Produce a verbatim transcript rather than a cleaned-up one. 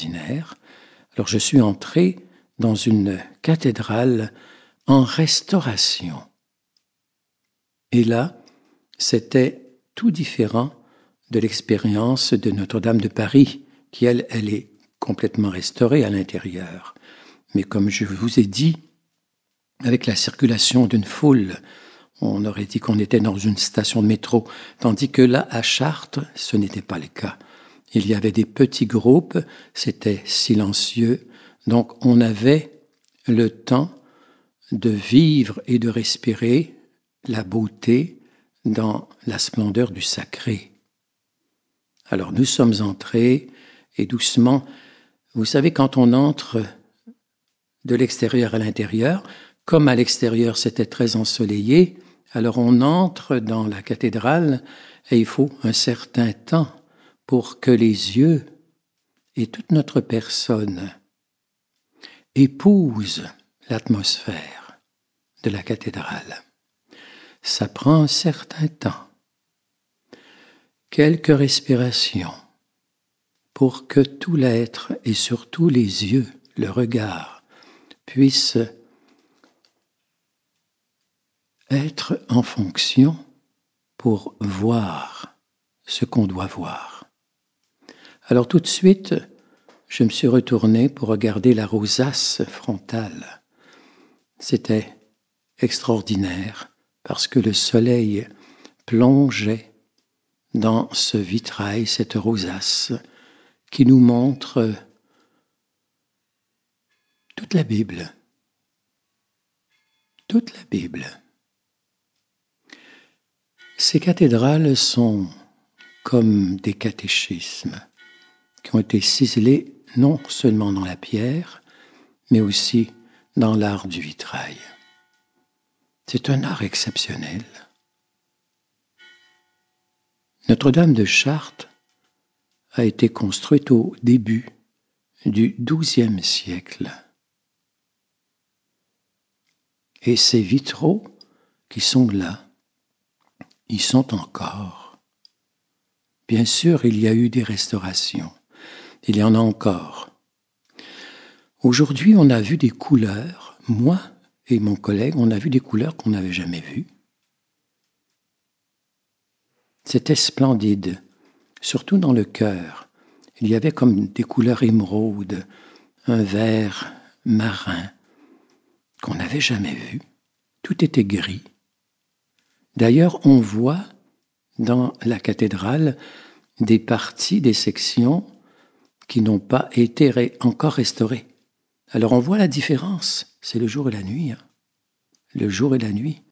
extraordinaire. Alors je suis entré dans une cathédrale en restauration. Et là, c'était tout différent de l'expérience de Notre-Dame de Paris, qui, elle, elle est complètement restaurée à l'intérieur. Mais comme je vous ai dit, avec la circulation d'une foule, on aurait dit qu'on était dans une station de métro, tandis que là, à Chartres, ce n'était pas le cas. Il y avait des petits groupes, c'était silencieux, donc on avait le temps de vivre et de respirer la beauté dans la splendeur du sacré. Alors nous sommes entrés et doucement, vous savez, quand on entre de l'extérieur à l'intérieur, comme à l'extérieur c'était très ensoleillé, alors on entre dans la cathédrale et il faut un certain temps pour que les yeux et toute notre personne épousent l'atmosphère de la cathédrale. Ça prend un certain temps, quelques respirations, pour que tout l'être et surtout les yeux, le regard, puissent être en fonction pour voir ce qu'on doit voir. Alors tout de suite, je me suis retourné pour regarder la rosace frontale. C'était extraordinaire parce que le soleil plongeait dans ce vitrail, cette rosace, qui nous montre toute la Bible. Toute la Bible. Ces cathédrales sont comme des catéchismes qui ont été ciselés non seulement dans la pierre, mais aussi dans l'art du vitrail. C'est un art exceptionnel. Notre-Dame de Chartres a été construite au début du douzième siècle. Et ces vitraux qui sont là, ils sont encore. Bien sûr, il y a eu des restaurations. Il y en a encore. Aujourd'hui, on a vu des couleurs. Moi et mon collègue, on a vu des couleurs qu'on n'avait jamais vues. C'était splendide, surtout dans le chœur. Il y avait comme des couleurs émeraude, un vert marin qu'on n'avait jamais vu. Tout était gris. D'ailleurs, on voit dans la cathédrale des parties, des sections qui n'ont pas été ré- encore restaurées. Alors on voit la différence, c'est le jour et la nuit. Hein. Le jour et la nuit.